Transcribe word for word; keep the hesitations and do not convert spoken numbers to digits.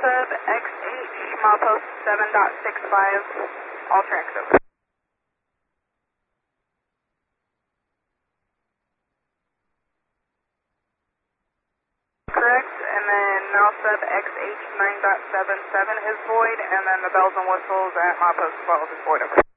sub X H, milepost seven point six five, all tracks over. Correct, and then now sub X H nine point seven seven is void, and then the bells and whistles at milepost twelve is void over.